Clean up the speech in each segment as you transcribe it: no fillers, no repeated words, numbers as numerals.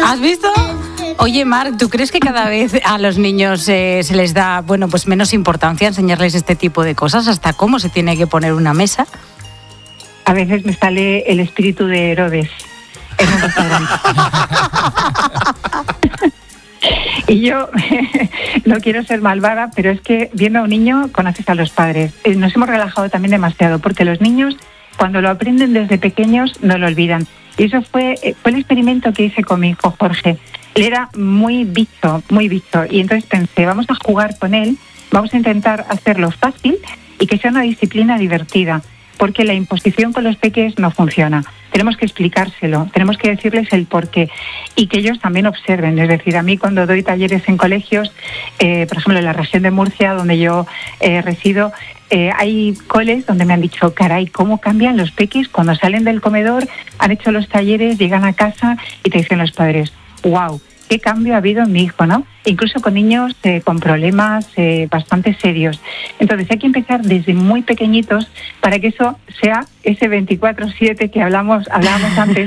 ¿Has visto? Oye, Marc, ¿tú crees que cada vez a los niños se les da, bueno, pues menos importancia enseñarles este tipo de cosas? ¿Hasta cómo se tiene que poner una mesa? A veces me sale el espíritu de Herodes en un restaurante. Y yo no quiero ser malvada, pero es que viendo a un niño conoces a los padres. Nos hemos relajado también demasiado, porque los niños, cuando lo aprenden desde pequeños, no lo olvidan. Y eso fue el experimento que hice con mi hijo Jorge. Él era muy bicho, y entonces pensé, vamos a jugar con él, vamos a intentar hacerlo fácil y que sea una disciplina divertida, porque la imposición con los peques no funciona. Tenemos que explicárselo, tenemos que decirles el porqué y que ellos también observen. Es decir, a mí cuando doy talleres en colegios, por ejemplo en la región de Murcia, donde yo resido, hay coles donde me han dicho, caray, cómo cambian los peques cuando salen del comedor, han hecho los talleres, llegan a casa y te dicen los padres, wow, qué cambio ha habido en mi hijo, ¿no? Incluso con niños con problemas bastante serios. Entonces hay que empezar desde muy pequeñitos para que eso sea ese 24/7 que hablábamos antes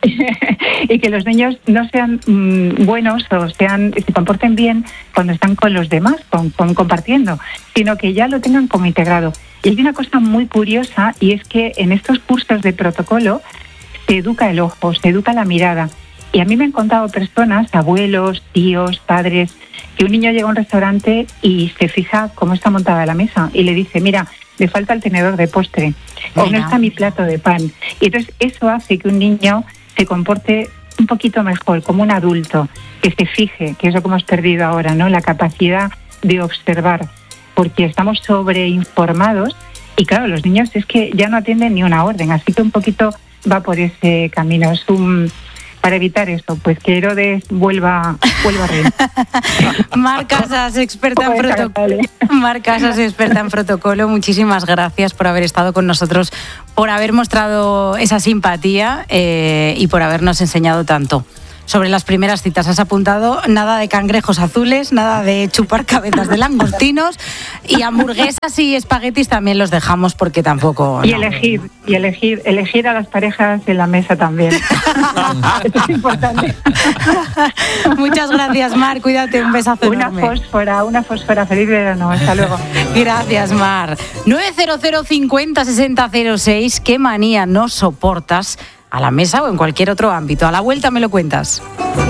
y que los niños no sean buenos o se comporten bien cuando están con los demás, compartiendo, sino que ya lo tengan como integrado. Y hay una cosa muy curiosa y es que en estos cursos de protocolo se educa el ojo, se educa la mirada. Y a mí me han contado personas, abuelos, tíos, padres, que un niño llega a un restaurante y se fija cómo está montada la mesa y le dice, mira, le falta el tenedor de postre o no está mi plato de pan. Y entonces eso hace que un niño se comporte un poquito mejor, como un adulto, que se fije, que es lo que hemos perdido ahora, ¿no? La capacidad de observar, porque estamos sobreinformados y claro, los niños es que ya no atienden ni una orden, así que un poquito va por ese camino. Es para evitar eso, pues que Herodes vuelva a reír. Marc Casas, experta en protocolo. Marc Casas, experta en protocolo. Muchísimas gracias por haber estado con nosotros, por haber mostrado esa simpatía y por habernos enseñado tanto sobre las primeras citas. Has apuntado nada de cangrejos azules, nada de chupar cabezas de langostinos y hamburguesas y espaguetis también los dejamos porque tampoco... Y elegir a las parejas en la mesa también. Esto es importante. Muchas gracias, Marc. Cuídate, un besazo enorme. Una fósfora. Feliz verano. Hasta luego. Gracias, Marc. 900 50 60 06. ¿Qué manía no soportas a la mesa o en cualquier otro ámbito? A la vuelta me lo cuentas.